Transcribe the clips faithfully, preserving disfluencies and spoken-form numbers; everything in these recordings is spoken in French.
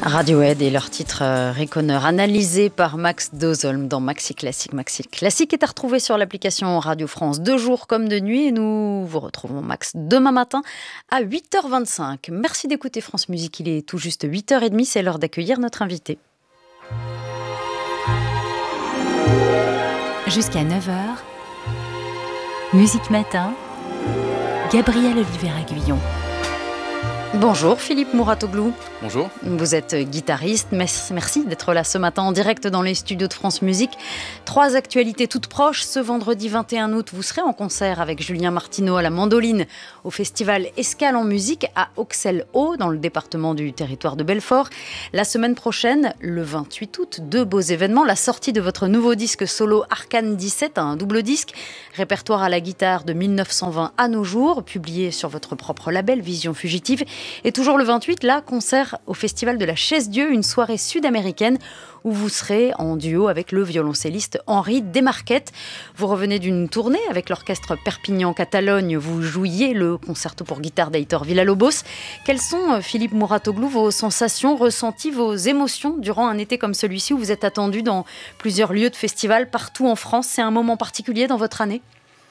Radiohead et leur titre euh, Reconer, analysé par Max Dozholm dans Maxi Classique. Maxi Classique est à retrouver sur l'application Radio France de jour comme de nuit. Et nous vous retrouvons Max demain matin à huit heures vingt-cinq. Merci d'écouter France Musique. Il est tout juste huit heures trente. C'est l'heure d'accueillir notre invité. Jusqu'à neuf heures, Musique Matin, Gabriel Oliver-Aguillon. Bonjour Philippe Mouratoglou. Bonjour. Vous êtes guitariste, merci d'être là ce matin en direct dans les studios de France Musique. Trois actualités toutes proches. Ce vendredi vingt et un août, vous serez en concert avec Julien Martineau à la mandoline au festival Escale en musique à Auxelles-Haut dans le département du Territoire de Belfort. La semaine prochaine, le vingt-huit août, deux beaux événements. La sortie de votre nouveau disque solo Arcane dix-sept, un double disque, répertoire à la guitare de mille neuf cent vingt à nos jours, publié sur votre propre label Vision Fugitive. Et toujours le vingt-huit, là, concert au Festival de la Chaise-Dieu, une soirée sud-américaine où vous serez en duo avec le violoncelliste Henri Desmarquettes. Vous revenez d'une tournée avec l'orchestre Perpignan-Catalogne. Vous jouiez le concerto pour guitare d'Aitor Villa-Lobos. Quelles sont, Philippe Mouratoglou, vos sensations, ressenties, vos émotions durant un été comme celui-ci où vous êtes attendu dans plusieurs lieux de festival partout en France? C'est un moment particulier dans votre année ?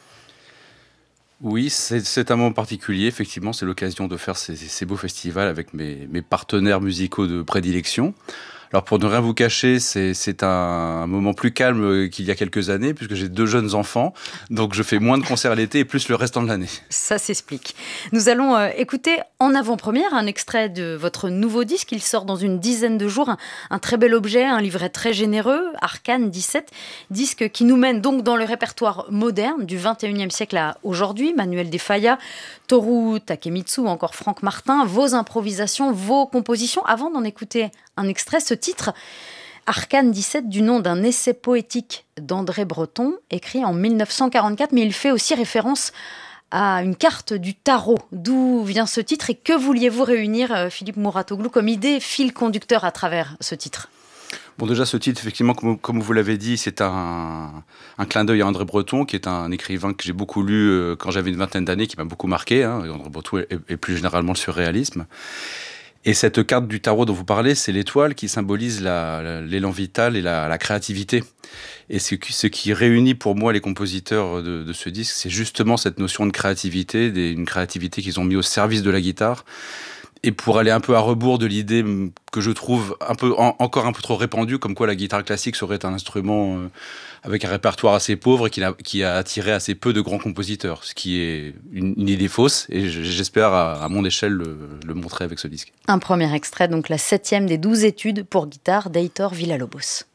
Oui, c'est, c'est un moment particulier. Effectivement, c'est l'occasion de faire ces, ces beaux festivals avec mes, mes partenaires musicaux de prédilection. Alors, pour ne rien vous cacher, c'est, c'est un, un moment plus calme qu'il y a quelques années, puisque j'ai deux jeunes enfants. Donc, je fais moins de concerts l'été et plus le restant de l'année. Ça s'explique. Nous allons euh, écouter en avant-première un extrait de votre nouveau disque. Il sort dans une dizaine de jours. Un, un très bel objet, un livret très généreux, Arcane dix-sept. Disque qui nous mène donc dans le répertoire moderne du vingt et unième siècle à aujourd'hui. Manuel de Falla, Toru Takemitsu, encore Franck Martin. Vos improvisations, vos compositions. Avant d'en écouter un extrait, ce titre, Arcane dix-sept, du nom d'un essai poétique d'André Breton, écrit en mille neuf cent quarante-quatre, mais il fait aussi référence à une carte du tarot. D'où vient ce titre et que vouliez-vous réunir, Philippe Mouratoglou, comme idée, fil conducteur à travers ce titre ? Bon, déjà, ce titre, effectivement, comme, comme vous l'avez dit, c'est un, un clin d'œil à André Breton, qui est un écrivain que j'ai beaucoup lu euh, quand j'avais une vingtaine d'années, qui m'a beaucoup marqué. Hein, André Breton et, et plus généralement le surréalisme. Et cette carte du tarot dont vous parlez, c'est l'étoile qui symbolise la, la, l'élan vital et la, la créativité. Et ce qui, ce qui réunit pour moi les compositeurs de, de ce disque, c'est justement cette notion de créativité, des, une créativité qu'ils ont mis au service de la guitare. Et pour aller un peu à rebours de l'idée que je trouve un peu, en, encore un peu trop répandue, comme quoi la guitare classique serait un instrument euh, avec un répertoire assez pauvre et qui a, qui a attiré assez peu de grands compositeurs, ce qui est une, une idée fausse, et j'espère à, à mon échelle le, le montrer avec ce disque. Un premier extrait, donc la septième des douze études pour guitare d'Aitor Villa-Lobos.